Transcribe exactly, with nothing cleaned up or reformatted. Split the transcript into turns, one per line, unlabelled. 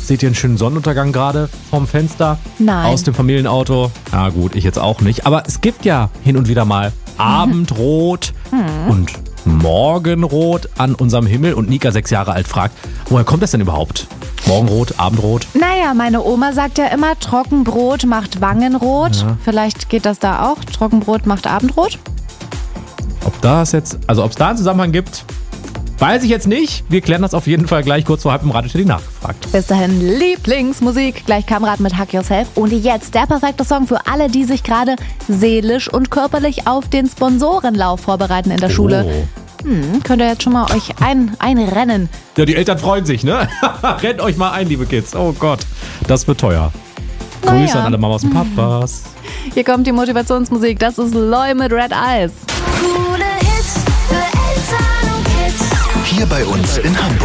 Seht ihr einen schönen Sonnenuntergang gerade vorm Fenster?
Nein.
Aus dem Familienauto? Na gut, ich jetzt auch nicht. Aber es gibt ja hin und wieder mal Abendrot und Morgenrot an unserem Himmel. Und Nika, sechs Jahre alt, fragt, woher kommt das denn überhaupt? Morgenrot, Abendrot?
Naja, meine Oma sagt ja immer, Trockenbrot macht Wangenrot.
Ja.
Vielleicht geht das da auch. Trockenbrot macht Abendrot.
Ob das jetzt, also ob es da einen Zusammenhang gibt, weiß ich jetzt nicht. Wir klären das auf jeden Fall gleich kurz vor halb im Radio Teddy nachgefragt.
Bis dahin Lieblingsmusik. Gleich Kamerad mit Hack Yourself. Und jetzt der perfekte Song für alle, die sich gerade seelisch und körperlich auf den Sponsorenlauf vorbereiten in der Schule.
Oh.
Hm, könnt ihr jetzt schon mal euch ein, einrennen.
Ja, die Eltern freuen sich, ne? Rennt euch mal ein, liebe Kids. Oh Gott, das wird teuer.
Naja.
Grüße an alle Mamas und Papas.
Hier kommt die Motivationsmusik. Das ist Loy mit Red Eyes.
Coole Hits für Eltern und Kids.
Hier bei uns in Hamburg.